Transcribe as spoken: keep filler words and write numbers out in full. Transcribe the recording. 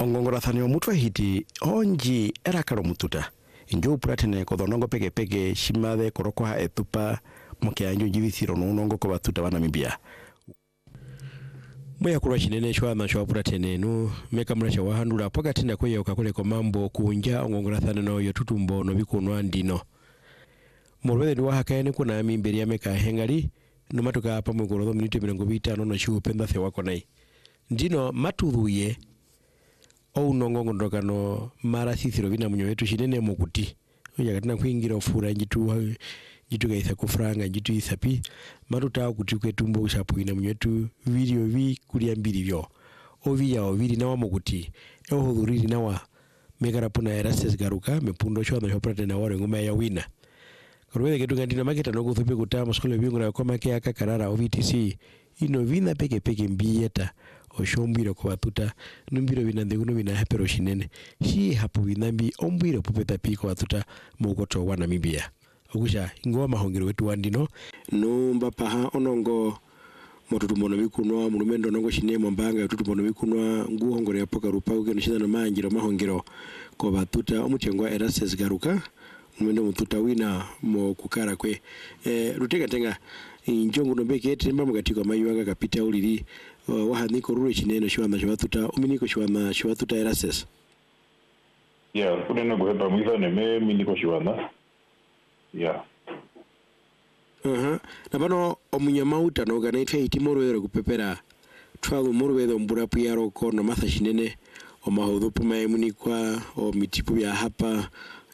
ongongora thani omutwa hiti onji erakaro mututa injo puratene kodonongo peke peke shimade korokwa etupa moke anjo jivithiro nongo ko batuta bana mibia moya kurwa chinene shwa na shwa puratene no meka mrasha wahandura pokatinda koyo kakole ko mambo kunja ongongora thani no yotutumbo no bikunwa ndino morwede wa hakaene kuna mimberi ya meka hengari no matoka apa mugoro minute mirongo itano no shu penda the wako nai ndino matuthuye au nongo ndokano mara thithiro bina munyo wetu shinene mukuti oya katina kuingira ofura njitu njitu gaitha kufranga njitu isapi maruta kuti kwetumbo ushapo ina munyo wetu video vi kulia mbili vyo ovi ya oviri na wa mukuti eho dhuriri na wa megara puna erases garuka mepundo shwa na shoprate na ware nguma ya wina korwede ketu ngandina maketa nogo thupe kutama skole bingu na kwa make aka karara O V T C ino vina peke peke mbiyeta oshombiro kwa watuta numbiro vinandekuno vina hapero shinene shi hapu vinambi ombiro pupeta piko watuta mokoto wana mibia okusha ingowa mahongero wetu wandino numba paha onongo motutumono bikunwa mulumendo nongo shine mbanga yotutumono bikunwa ngu hongore yapoka rupa ugeno shidano manjiro mahongero kwa watuta omutengwa erases garuka mwendo mututa wina mo kukara kwe eh rutega tenga injongo nobeke temba mugatiko mayuanga kapita uliri uh, wahaniko rure chineno shwana shwatuta uminiko shwana shwatuta erases yeah kunena goheba mwitha neme miniko shwana yeah aha nabano omunyamauta no ganaife itimorwero kupepera twalo morwedo mburapu yaro kono matha shinene o mahudhu puma emunikwa o mitipu ya hapa